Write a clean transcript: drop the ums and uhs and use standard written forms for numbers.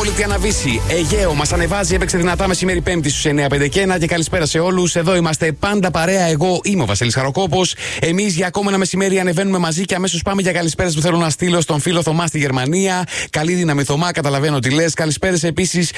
απόλυτη αναβίση. Αιγαίο μας ανεβάζει, έπαιξε δυνατά μεσημέρι Πέμπτη στους 9:05 και 1 και καλησπέρα σε όλους. Εδώ είμαστε πάντα παρέα. Εγώ είμαι ο Βασίλης Χαροκόπος. Εμείς για ακόμα ένα μεσημέρι ανεβαίνουμε μαζί και αμέσως πάμε για καλησπέρες που θέλω να στείλω στον φίλο Θωμά στη Γερμανία. Καλή δύναμη, Θωμά, καταλαβαίνω τι λες. Καλησπέρες επίσης